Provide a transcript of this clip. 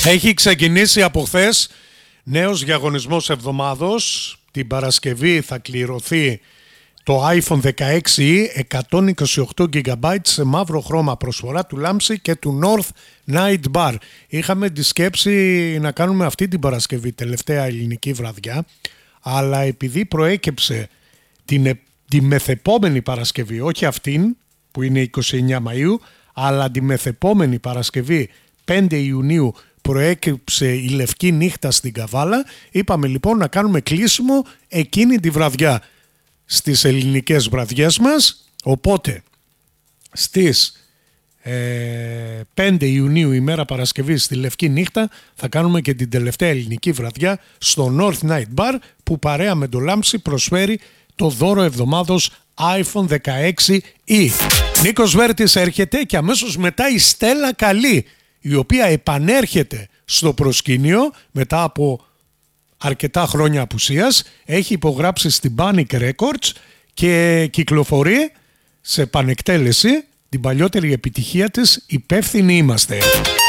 Έχει ξεκινήσει από χθες νέος διαγωνισμός εβδομάδος. Την Παρασκευή θα κληρωθεί το iPhone 16 128 GB σε μαύρο χρώμα, προσφορά του Λάμψη και του North Night Bar. Είχαμε τη σκέψη να κάνουμε αυτή την Παρασκευή τελευταία ελληνική βραδιά, αλλά επειδή προέκυψε τη μεθεπόμενη Παρασκευή, όχι αυτήν που είναι 29 Μαΐου, αλλά τη μεθεπόμενη Παρασκευή 5 Ιουνίου προέκυψε η λευκή νύχτα στην Καβάλα, είπαμε λοιπόν να κάνουμε κλείσιμο εκείνη τη βραδιά στις ελληνικές βραδιές μας. Οπότε στις 5 Ιουνίου ημέρα Παρασκευή στη λευκή νύχτα θα κάνουμε και την τελευταία ελληνική βραδιά στο North Night Bar, που παρέα με το Λάμψη προσφέρει το δώρο εβδομάδος iPhone 16e. Νίκος Βέρτης έρχεται και αμέσως μετά η Στέλλα Καλή, η οποία επανέρχεται στο προσκήνιο μετά από αρκετά χρόνια απουσίας. Έχει υπογράψει στην Panic Records και κυκλοφορεί σε πανεκτέλεση την παλιότερη επιτυχία της «Υπεύθυνοι είμαστε».